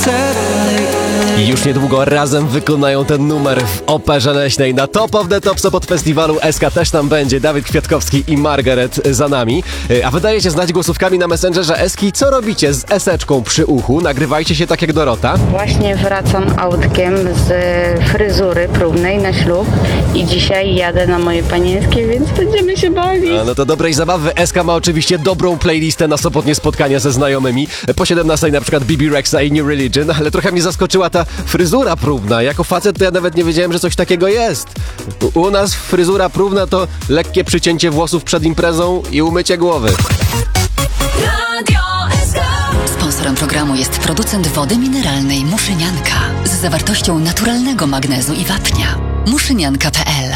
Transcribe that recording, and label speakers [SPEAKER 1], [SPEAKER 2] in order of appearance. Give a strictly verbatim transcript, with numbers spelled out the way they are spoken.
[SPEAKER 1] I już niedługo razem wykonają ten numer w Operze Leśnej na Top of the Top Sopot Festiwalu. S K też tam będzie, Dawid Kwiatkowski i Margaret za nami. A wy dajecie znać głosówkami na Messengerze Eski, co robicie z eseczką przy uchu. Nagrywajcie się tak jak Dorota.
[SPEAKER 2] Właśnie wracam autkiem z fryzury próbnej na ślub i dzisiaj jadę na moje panieńskie, więc będziemy się bawić.
[SPEAKER 1] A no to dobrej zabawy. S K ma oczywiście dobrą playlistę na sobotnie spotkania ze znajomymi. Po siedemnastej na przykład B B Rexa i New Religion, ale trochę mnie zaskoczyła ta fryzura próbna. Jako facet to ja nawet nie wiedziałem, że coś takiego jest. U, u nas fryzura próbna to lekkie przycięcie włosów przed imprezą i umycie głowy.
[SPEAKER 3] Sponsorem programu jest producent wody mineralnej Muszynianka z zawartością naturalnego magnezu i wapnia. muszynianka kropka p l